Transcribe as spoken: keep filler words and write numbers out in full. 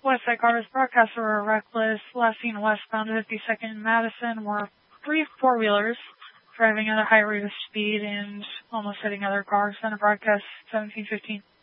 West Side cars, broadcaster were reckless, last seen westbound fifty-second in Madison, were three four-wheelers driving at a high rate of speed and almost hitting other cars. Center broadcast seventeen fifteen.